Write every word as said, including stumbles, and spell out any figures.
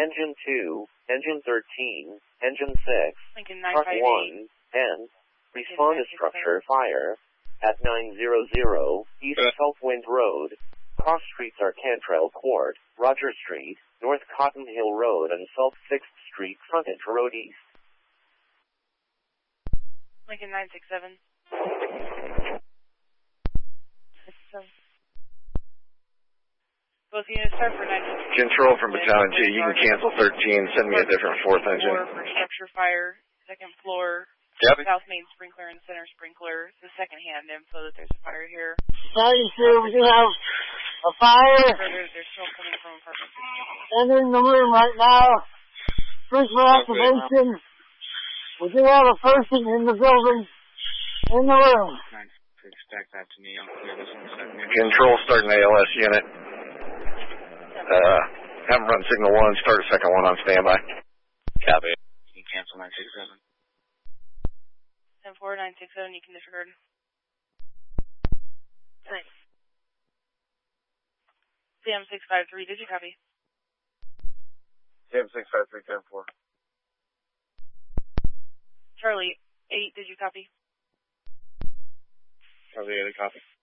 Engine two, Engine thirteen, Engine six, Lincoln Truck one, and respond to structure fire at nine hundred East Southwind Road. Cross streets are Cantrell Court, Roger Street, North Cotton Hill Road, and South sixth Street, Frontage Road East. Lincoln nine six seven. Both units start for nine. Control from Battalion two, you can cancel thirteen, send me a different fourth engine. Floor for structure fire, second floor, Copy. south main sprinkler and center sprinkler. The second hand info that there's a fire here. Battalion two, we do have a fire. Further, there's smoke coming from apartment sixteen. Entering the room right now. Sprinkler activation. We do have a person in the building, in the room. Nice. Stack that to me. I'll clear this in a second. Control, start an A L S unit. Uh, have them run signal one, start a second one on standby. Copy. You can cancel nine six seven. ten four, nine six seven, you can disregard. Thanks. C M six five three, did you copy? C M six five three, ten four. Charlie eight, did you copy? Charlie eight, copy.